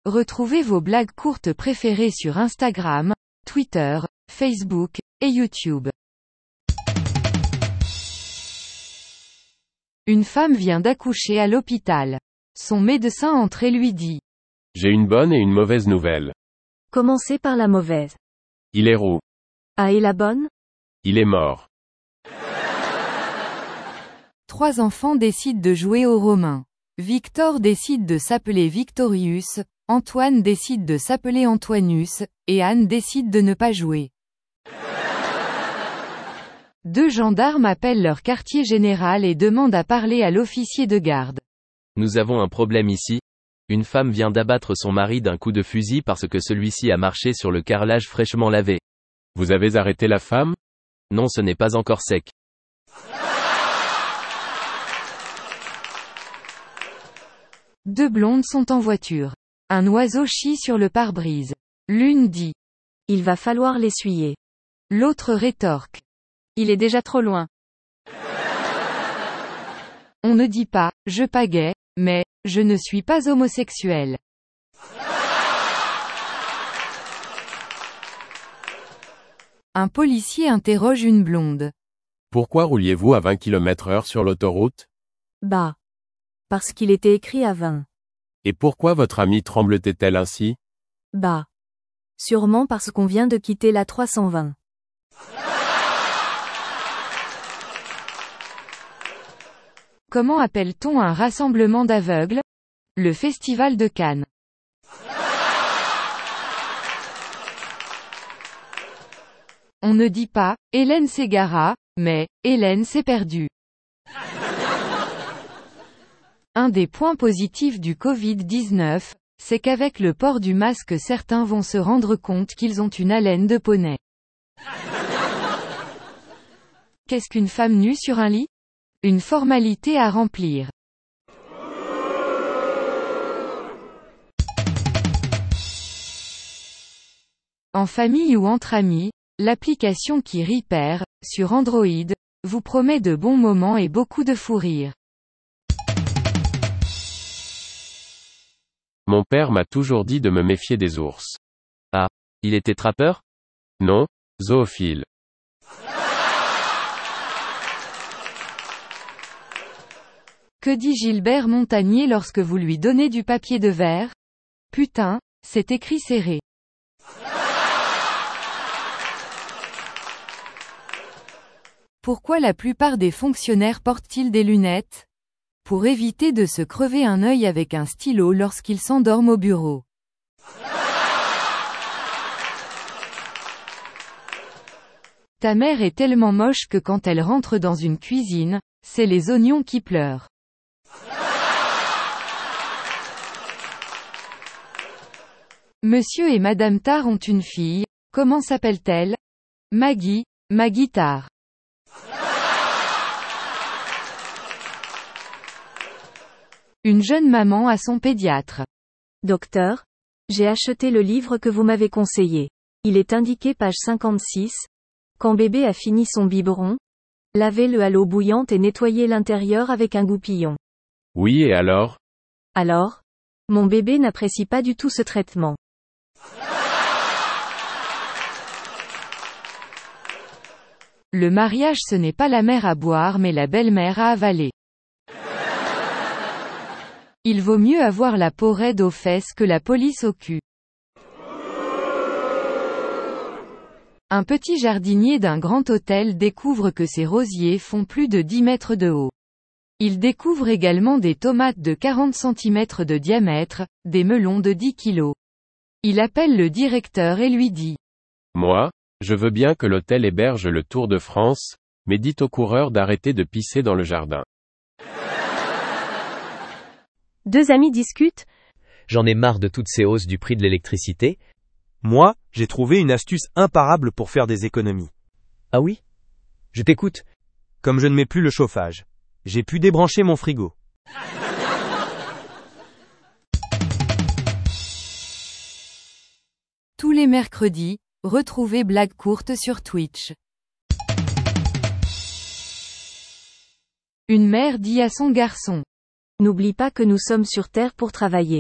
Retrouvez vos blagues courtes préférées sur Instagram, Twitter, Facebook, et YouTube. Une femme vient d'accoucher à l'hôpital. Son médecin entre et lui dit: J'ai une bonne et une mauvaise nouvelle. Commencez par la mauvaise. Il est roux. Ah, et la bonne? Il est mort. 3 enfants décident de jouer aux Romains. Victor décide de s'appeler Victorius, Antoine décide de s'appeler Antoinus, et Anne décide de ne pas jouer. 2 gendarmes appellent leur quartier général et demandent à parler à l'officier de garde. Nous avons un problème ici. Une femme vient d'abattre son mari d'un coup de fusil parce que celui-ci a marché sur le carrelage fraîchement lavé. Vous avez arrêté la femme? Non, ce n'est pas encore sec. Deux blondes sont en voiture. Un oiseau chie sur le pare-brise. L'une dit: Il va falloir l'essuyer. L'autre rétorque: Il est déjà trop loin. On ne dit pas: je pagaie, mais je ne suis pas homosexuel. Un policier interroge une blonde. Pourquoi rouliez-vous à 20 km/h sur l'autoroute? Bah. Parce qu'il était écrit à 20. Et pourquoi votre amie tremble-t-elle ainsi? Bah. Sûrement parce qu'on vient de quitter la 320. Comment appelle-t-on un rassemblement d'aveugles? Le Festival de Cannes. On ne dit pas: Hélène s'égara, mais Hélène s'est perdue. Un des points positifs du Covid-19, c'est qu'avec le port du masque certains vont se rendre compte qu'ils ont une haleine de poney. Qu'est-ce qu'une femme nue sur un lit? Une formalité à remplir. En famille ou entre amis, l'application qui rit perd, sur Android, vous promet de bons moments et beaucoup de fou rire. Mon père m'a toujours dit de me méfier des ours. Ah, il était trappeur? Non, zoophile. Que dit Gilbert Montagnier lorsque vous lui donnez du papier de verre? Putain, c'est écrit serré. Pourquoi la plupart des fonctionnaires portent-ils des lunettes? Pour éviter de se crever un œil avec un stylo lorsqu'ils s'endorment au bureau. Ta mère est tellement moche que quand elle rentre dans une cuisine, c'est les oignons qui pleurent. Monsieur et Madame Tard ont une fille, comment s'appelle-t-elle? Maggie, Maggie Tard. Une jeune maman à son pédiatre. Docteur, j'ai acheté le livre que vous m'avez conseillé. Il est indiqué page 56. Quand bébé a fini son biberon, lavez-le à l'eau bouillante et nettoyez l'intérieur avec un goupillon. Oui, et alors? Alors? Mon bébé n'apprécie pas du tout ce traitement. Le mariage, ce n'est pas la mère à boire mais la belle-mère à avaler. Il vaut mieux avoir la peau raide aux fesses que la police au cul. Un petit jardinier d'un grand hôtel découvre que ses rosiers font plus de 10 mètres de haut. Il découvre également des tomates de 40 cm de diamètre, des melons de 10 kg. Il appelle le directeur et lui dit: Moi, je veux bien que l'hôtel héberge le Tour de France, mais dites aux coureurs d'arrêter de pisser dans le jardin. Deux amis discutent. J'en ai marre de toutes ces hausses du prix de l'électricité. Moi, j'ai trouvé une astuce imparable pour faire des économies. Ah oui? Je t'écoute. Comme je ne mets plus le chauffage, j'ai pu débrancher mon frigo. Tous les mercredis, retrouvez Blagues courtes sur Twitch. Une mère dit à son garçon: N'oublie pas que nous sommes sur Terre pour travailler.